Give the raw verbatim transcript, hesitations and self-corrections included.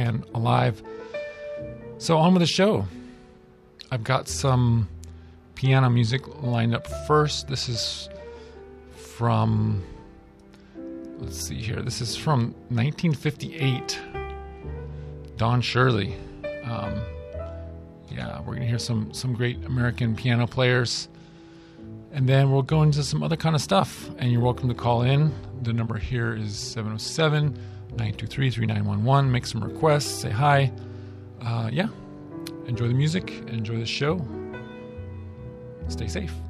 band alive. So on with the show. I've got some piano music lined up first. This is from, let's see here. This is from nineteen fifty-eight. Don Shirley. Um, yeah, we're going to hear some, some great American piano players. And then we'll go into some other kind of stuff. And you're welcome to call in. The number here is seven oh seven, nine two three, three nine one one. Make some requests. Say hi. Uh, yeah. Enjoy the music. Enjoy the show. Stay safe.